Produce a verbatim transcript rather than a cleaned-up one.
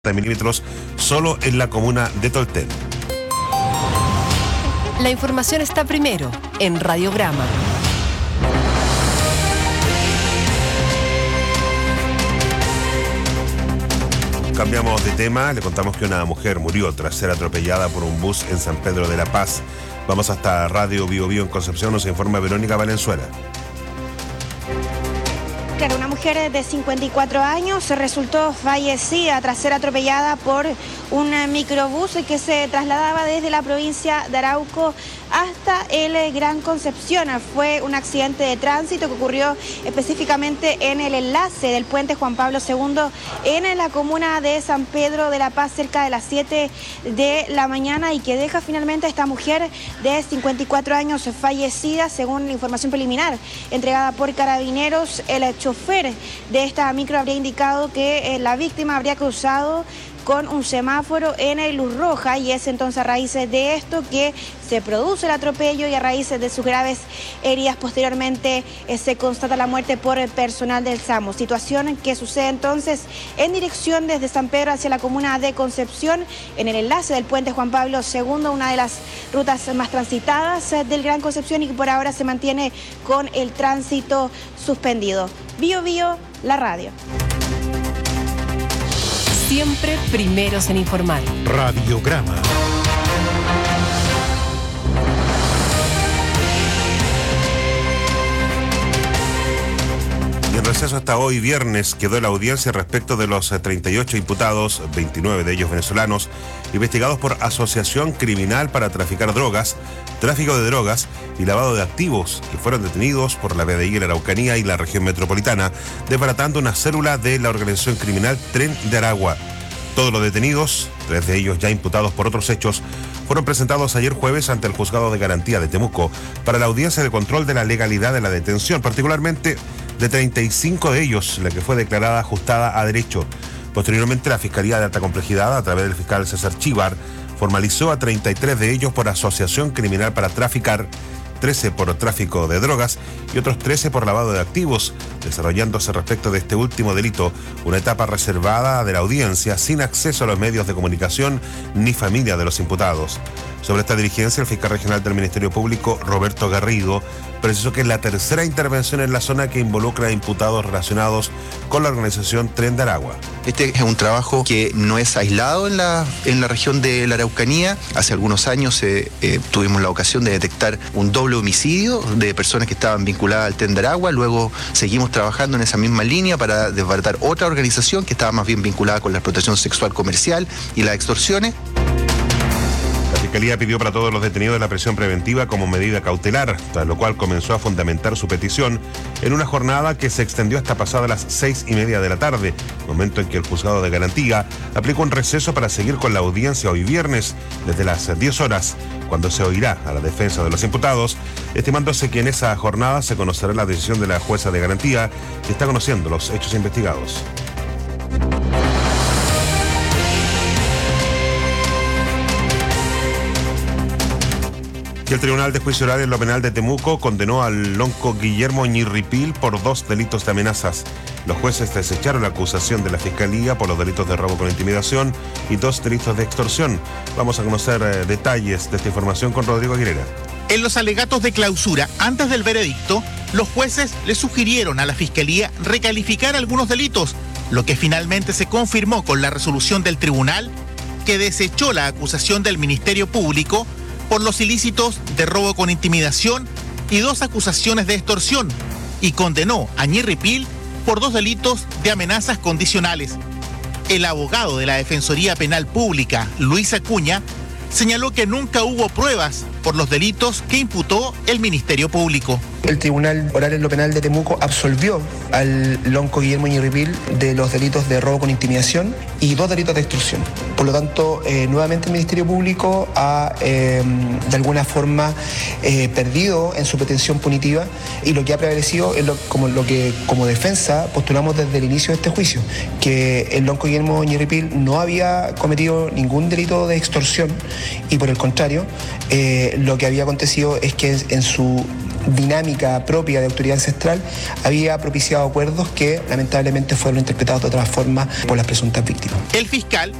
milímetros solo en la comuna de Tolten. La información está primero en Radiograma. Cambiamos de tema, le contamos que una mujer murió tras ser atropellada por un bus en San Pedro de la Paz. Vamos hasta Radio Bio Bio en Concepción, nos informa Verónica Valenzuela. Claro, una mujer de cincuenta y cuatro años resultó fallecida tras ser atropellada por un microbús que se trasladaba desde la provincia de Arauco hasta el Gran Concepción. Fue un accidente de tránsito que ocurrió específicamente en el enlace del puente Juan Pablo segundo en la comuna de San Pedro de la Paz cerca de las siete de la mañana y que deja finalmente a esta mujer de cincuenta y cuatro años fallecida, según la información preliminar entregada por Carabineros. El chofer de esta micro habría indicado que la víctima habría cruzado con un semáforo en luz roja y es entonces a raíz de esto que se produce el atropello y a raíz de sus graves heridas posteriormente eh, se constata la muerte por el personal del SAMU. Situación que sucede entonces en dirección desde San Pedro hacia la comuna de Concepción en el enlace del puente Juan Pablo segundo, una de las rutas más transitadas eh, del Gran Concepción y que por ahora se mantiene con el tránsito suspendido. Bio Bio, la radio. Siempre primeros en informar. Radiograma. Y en receso hasta hoy viernes quedó la audiencia respecto de los treinta y ocho imputados, veintinueve de ellos venezolanos, investigados por asociación criminal para traficar drogas, tráfico de drogas y lavado de activos, que fueron detenidos por la B D I en la Araucanía y la región metropolitana, desbaratando una célula de la organización criminal Tren de Aragua. Todos los detenidos, tres de ellos ya imputados por otros hechos, fueron presentados ayer jueves ante el Juzgado de Garantía de Temuco para la audiencia de control de la legalidad de la detención, particularmente de treinta y cinco de ellos, la que fue declarada ajustada a derecho. Posteriormente, la Fiscalía de Alta Complejidad, a través del fiscal César Chívar, formalizó a treinta y tres de ellos por asociación criminal para traficar, trece por tráfico de drogas y otros trece por lavado de activos, desarrollándose respecto de este último delito una etapa reservada de la audiencia sin acceso a los medios de comunicación ni familia de los imputados. Sobre esta diligencia, el fiscal regional del Ministerio Público, Roberto Garrido, precisó que es la tercera intervención en la zona que involucra a imputados relacionados con la organización Tren de Aragua. Este es un trabajo que no es aislado en la, en la región de la Araucanía. Hace algunos años eh, eh, tuvimos la ocasión de detectar un doble homicidio de personas que estaban vinculadas al Tren de Aragua. Luego seguimos trabajando en esa misma línea para desbaratar otra organización que estaba más bien vinculada con la explotación sexual comercial y las extorsiones. La Fiscalía pidió para todos los detenidos la prisión preventiva como medida cautelar, tras lo cual comenzó a fundamentar su petición en una jornada que se extendió hasta pasadas las seis y media de la tarde, momento en que el Juzgado de Garantía aplicó un receso para seguir con la audiencia hoy viernes desde las diez horas, cuando se oirá a la defensa de los imputados, estimándose que en esa jornada se conocerá la decisión de la jueza de Garantía, que está conociendo los hechos investigados. El Tribunal de Juicio Oral en lo Penal de Temuco condenó al lonco Guillermo Ñirripil por dos delitos de amenazas. Los jueces desecharon la acusación de la Fiscalía por los delitos de robo con intimidación y dos delitos de extorsión. Vamos a conocer eh, detalles de esta información con Rodrigo Aguilera. En los alegatos de clausura, antes del veredicto, los jueces le sugirieron a la Fiscalía recalificar algunos delitos, lo que finalmente se confirmó con la resolución del tribunal, que desechó la acusación del Ministerio Público por los ilícitos de robo con intimidación y dos acusaciones de extorsión, y condenó a Ñirripil por dos delitos de amenazas condicionales. El abogado de la Defensoría Penal Pública, Luis Acuña, señaló que nunca hubo pruebas por los delitos que imputó el Ministerio Público. El Tribunal Oral en lo Penal de Temuco absolvió al lonco Guillermo Ñirripil de los delitos de robo con intimidación y dos delitos de extorsión. Por lo tanto, eh, nuevamente el Ministerio Público ha eh, de alguna forma eh, perdido en su pretensión punitiva y lo que ha prevalecido es lo, como, lo que como defensa postulamos desde el inicio de este juicio, que el lonco Guillermo Ñirripil no había cometido ningún delito de extorsión y por el contrario, eh, lo que había acontecido es que en su dinámica propia de autoridad ancestral, había propiciado acuerdos que lamentablemente fueron interpretados de otra forma por las presuntas víctimas. El fiscal